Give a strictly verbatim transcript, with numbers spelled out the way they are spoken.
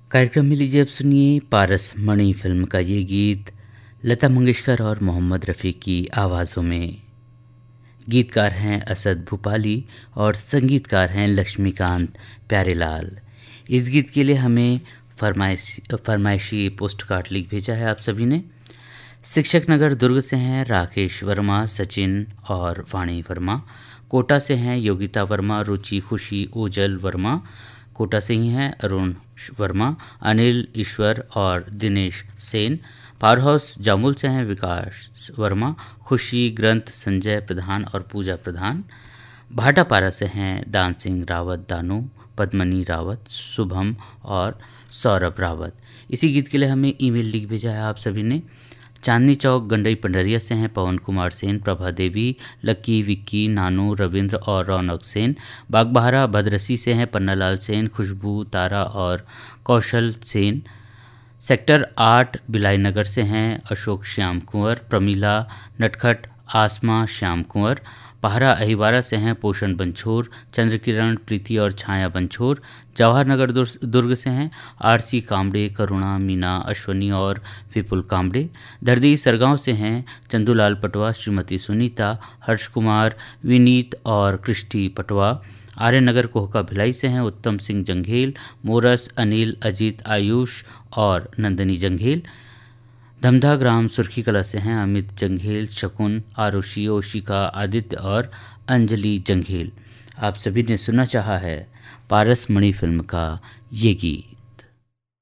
कार्यक्रम में लीजिए अब सुनिए पारस मणि फिल्म का ये गीत लता मंगेशकर और मोहम्मद रफ़ी की आवाज़ों में। गीतकार हैं असद भूपाली और संगीतकार हैं लक्ष्मीकांत प्यारेलाल। इस गीत के लिए हमें फरमाइश फरमाइशी पोस्ट कार्ड लिख भेजा है आप सभी ने। शिक्षक नगर दुर्ग से हैं राकेश वर्मा, सचिन और वाणी वर्मा। कोटा से हैं योगिता वर्मा, रुचि, खुशी, ओजल वर्मा। कोटा से ही हैं अरुण वर्मा, अनिल, ईश्वर और दिनेश सेन। पावर हाउस जामुल से हैं विकास वर्मा, खुशी, ग्रंथ, संजय प्रधान और पूजा प्रधान। भाटापारा से हैं दान सिंह रावत, दानू, पद्मनी रावत, शुभम और सौरभ रावत। इसी गीत के लिए हमें ईमेल लिख भेजा है आप सभी ने। चांदनी चौक गंडई पंडरिया से हैं पवन कुमार सेन, प्रभा देवी, लक्की, विक्की, नानू, रविंद्र और रौनक सेन। बागबहारा भद्रसी से हैं पन्नालाल सेन, खुशबू, तारा और कौशल सेन। सेक्टर आठ बिलाई नगर से हैं अशोक श्याम कुंवर, प्रमीला, नटखट, आसमा श्याम कुंवर। पहरा अहिवारा से हैं पोषण बंछोर, चंद्रकिरण, प्रीति और छाया बंछोर। जवाहर नगर दुर्ग से हैं आरसी कामड़े, करुणा, मीना, अश्वनी और विपुल कामड़े। दर्दी सरगांव से हैं चंदूलाल पटवा, श्रीमती सुनीता, हर्ष कुमार, विनीत और कृष्टि पटवा। आर्य नगर कोहका भिलाई से हैं उत्तम सिंह जंघेल, मोरस, अनिल, अजीत, आयुष और नंदनी जंघेल। धमधा ग्राम सुर्खी कला से हैं अमित जंघेल, शकुन, आरुषि, ओशिका, आदित्य और अंजलि जंघेल। आप सभी ने सुनना चाहा है पारस मणि फिल्म का ये गीत।